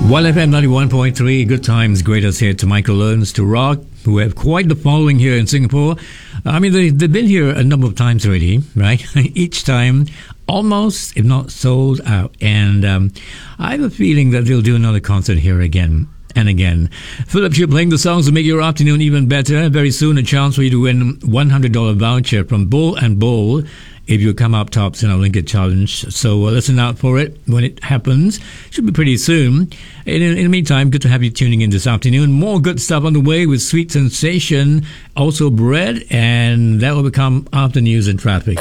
1FM 91.3, Good Times, Greatest Hits. Michael Learns to Rock, who have quite the following here in Singapore. I mean, they've been here a number of times already, right? Each time, almost, if not sold out. And I have a feeling that they'll do another concert here again and again. Philip, you're playing the songs to make your afternoon even better. Very soon, a chance for you to win $100 voucher from Bull and Bowl if you come up tops in our Linkit Challenge. So listen out for it when it happens. Should be pretty soon. In the meantime, good to have you tuning in this afternoon. More good stuff on the way with Sweet Sensation, also Bread, and that will become after news and traffic.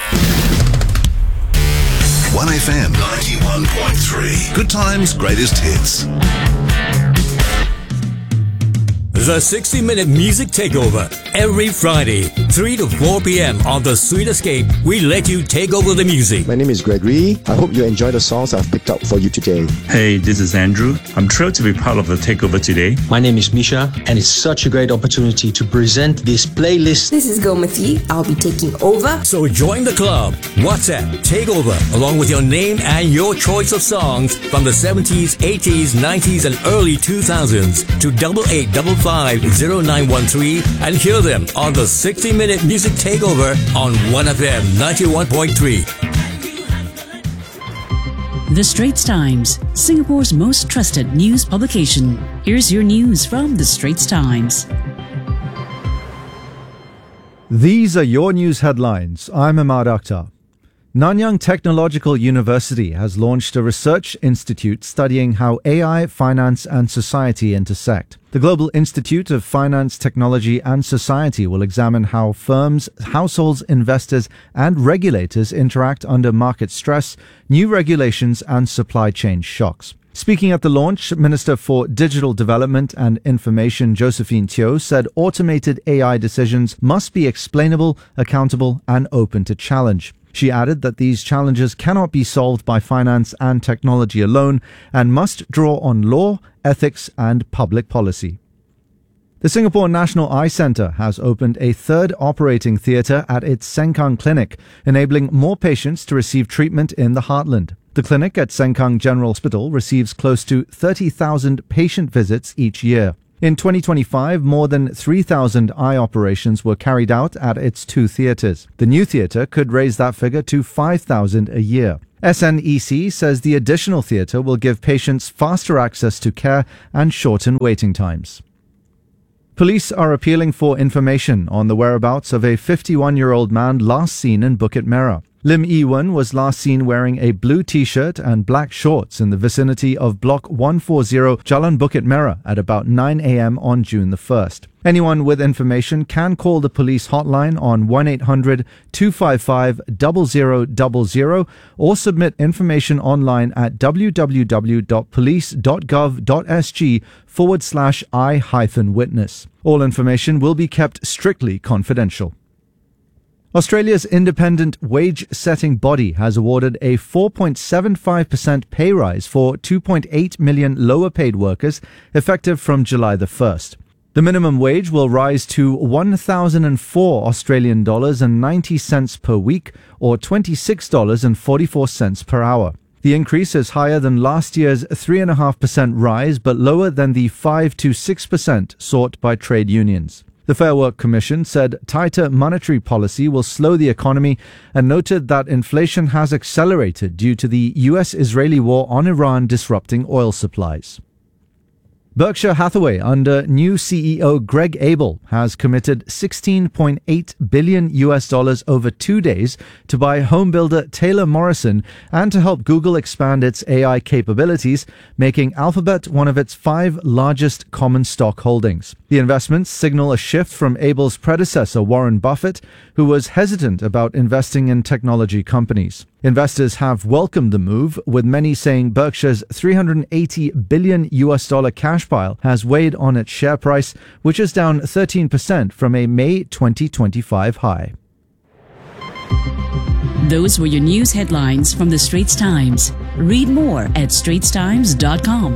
1FM 91.3. Good Times, Greatest Hits. The 60-minute music takeover. Every Friday, 3 to 4 p.m. on The Sweet Escape, we let you take over the music. My name is Gregory. I hope you enjoy the songs I've picked out for you today. Hey, this is Andrew. I'm thrilled to be part of the takeover today. My name is Misha, and it's such a great opportunity to present this playlist. This is Gomati. I'll be taking over. So join the club. WhatsApp Takeover, along with your name and your choice of songs from the 70s, 80s, 90s, and early 2000s to 88550913 and hear them on the 60-minute music takeover on 1FM 91.3. The Straits Times, Singapore's most trusted news publication. Here's your news from The Straits Times. These are your news headlines. I'm Ahmad Akhtar. Nanyang Technological University has launched a research institute studying how AI, finance and society intersect. The Global Institute of Finance, Technology and Society will examine how firms, households, investors and regulators interact under market stress, new regulations and supply chain shocks. Speaking at the launch, Minister for Digital Development and Information Josephine Teo said automated AI decisions must be explainable, accountable and open to challenge. She added that these challenges cannot be solved by finance and technology alone and must draw on law, ethics and public policy. The Singapore National Eye Centre has opened a third operating theatre at its Sengkang Clinic, enabling more patients to receive treatment in the heartland. The clinic at Sengkang General Hospital receives close to 30,000 patient visits each year. In 2025, more than 3,000 eye operations were carried out at its two theatres. The new theatre could raise that figure to 5,000 a year. SNEC says the additional theatre will give patients faster access to care and shorten waiting times. Police are appealing for information on the whereabouts of a 51-year-old man last seen in Bukit Merah. Lim Yi-wen was last seen wearing a blue t-shirt and black shorts in the vicinity of Block 140 Jalan Bukit Merah at about 9 a.m. on June the 1st. Anyone with information can call the police hotline on 1-800-255-0000 or submit information online at www.police.gov.sg/I-witness. All information will be kept strictly confidential. Australia's independent wage-setting body has awarded a 4.75% pay rise for 2.8 million lower-paid workers effective from July the 1st. The minimum wage will rise to 1,004 Australian dollars and 90 cents per week, or $26.44 per hour. The increase is higher than last year's 3.5% rise, but lower than the 5 to 6% sought by trade unions. The Fair Work Commission said tighter monetary policy will slow the economy and noted that inflation has accelerated due to the US-Israeli war on Iran disrupting oil supplies. Berkshire Hathaway, under new CEO Greg Abel, has committed $16.8 billion over 2 days to buy homebuilder Taylor Morrison and to help Google expand its AI capabilities, making Alphabet one of its 5 largest common stock holdings. The investments signal a shift from Abel's predecessor Warren Buffett, who was hesitant about investing in technology companies. Investors have welcomed the move, with many saying Berkshire's $380 billion cash pile has weighed on its share price, which is down 13% from a May 2025 high. Those were your news headlines from The Straits Times. Read more at straitstimes.com.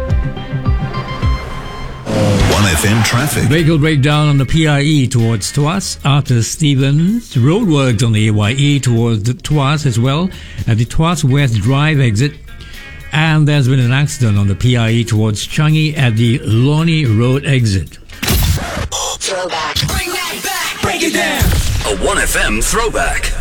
1FM traffic. Vehicle breakdown on the PIE towards Tuas after Stevens. Roadworks on the AYE towards Tuas as well at the Tuas West Drive exit. And there's been an accident on the PIE towards Changi at the Lornie Road exit. Throwback. Bring that back. Break it down. A 1FM throwback.